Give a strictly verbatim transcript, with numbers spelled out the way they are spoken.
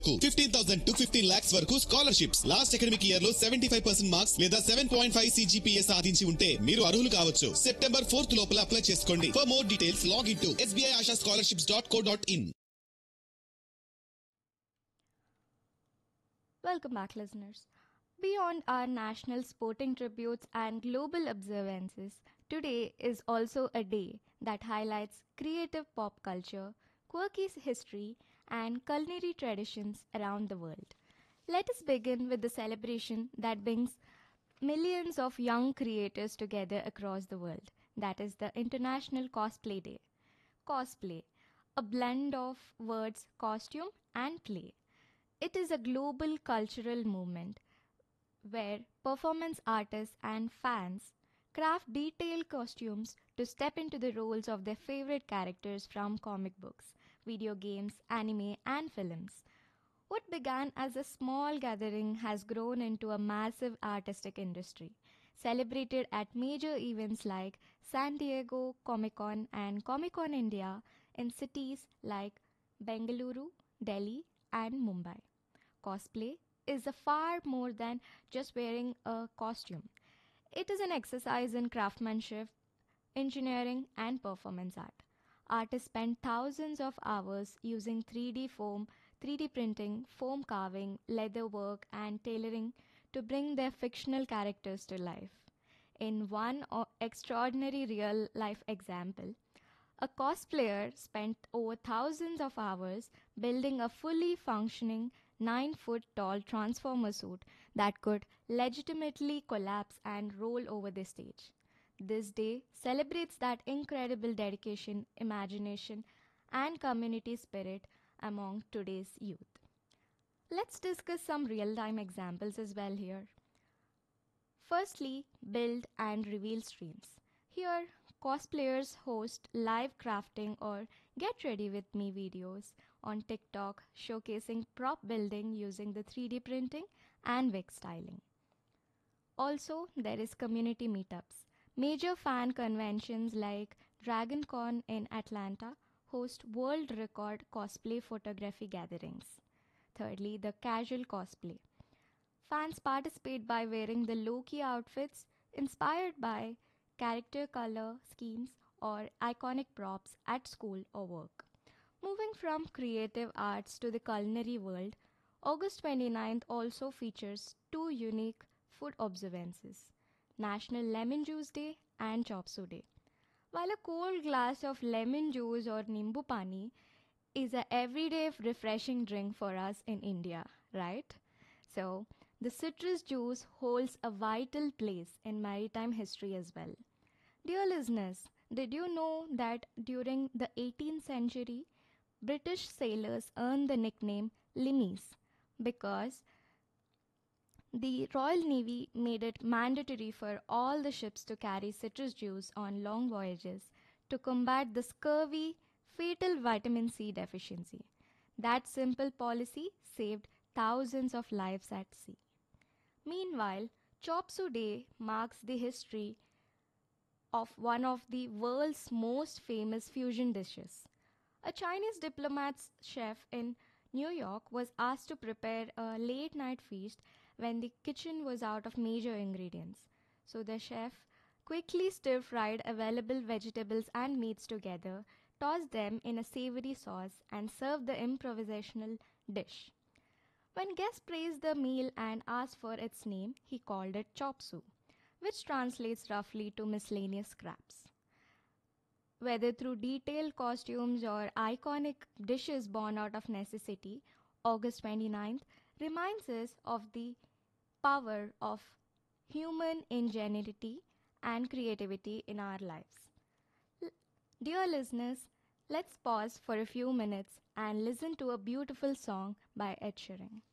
Fifteen thousand to fifteen lakhs వరకు scholarships. Last academic year లో seventy five percent marks లేదా seven point five CGPA సాధించి ఉంటే మీరు అర్హులు కావచ్చు. సెప్టెంబర్ ఫోర్త్ లోపల అప్లై చేసుకోండి. For more details log in to SBI ASHA scholarships dot co dot in. Welcome back, listeners. Beyond our national sporting tributes and global observances, today is also a day that highlights creative pop culture, quirky history, and culinary traditions around the world. Let us begin with the celebration that brings millions of young creators together across the world. That is the International Cosplay Day. Cosplay, a blend of words costume and play. It is a global cultural movement where performance artists and fans craft detailed costumes to step into the roles of their favorite characters from comic books, video games, anime, and films. What began as a small gathering has grown into a massive artistic industry, celebrated at major events like San Diego Comic Con and Comic Con India in cities like Bengaluru, Delhi, and Mumbai. Cosplay is a far more than just wearing a costume. It is an exercise in craftsmanship, engineering, and performance art. Artists spend thousands of hours using three D foam, three D printing, foam carving, leather work, and tailoring to bring their fictional characters to life. In one o- extraordinary real life example, a cosplayer spent over thousands of hours building a fully functioning nine foot tall transformer suit that could legitimately collapse and roll over the stage. This day celebrates that incredible dedication, imagination, and community spirit among today's youth. Let's discuss some real time examples as well here. Firstly, build and reveal streams. Here, cosplayers host live crafting or get ready with me videos on TikTok showcasing prop building using the three D printing and wig styling. Also, there is community meetups. Major fan conventions like DragonCon in Atlanta host world record cosplay photography gatherings. Thirdly, the casual cosplay. Fans participate by wearing the low-key outfits inspired by character color schemes or iconic props at school or work. Moving from creative arts to the culinary world, August twenty-ninth also features two unique food observances: National Lemon Juice Day and Chop Suey Day. While a cold glass of lemon juice or nimbu pani is a everyday refreshing drink for us in India, right? So, the citrus juice holds a vital place in maritime history as well. Dear listeners, did you know that during the eighteenth century, British sailors earned the nickname Limmies because the Royal Navy made it mandatory for all the ships to carry citrus juice on long voyages to combat the scurvy, fatal vitamin C deficiency. That simple policy saved thousands of lives at sea. Meanwhile, Chop Suey Day marks the history of one of the world's most famous fusion dishes. A Chinese diplomat's chef in New York was asked to prepare a late night feast when the kitchen was out of major ingredients. So the chef quickly stir fried available vegetables and meats together, tossed them in a savory sauce, and served the improvisational dish. When guests praised the meal and asked for its name, he called it chop suey, which translates roughly to miscellaneous scraps. Whether through detailed costumes or iconic dishes born out of necessity, August twenty-ninth reminds us of the power of human ingenuity and creativity in our lives. L- Dear listeners, let's pause for a few minutes and listen to a beautiful song by Ed Sheeran.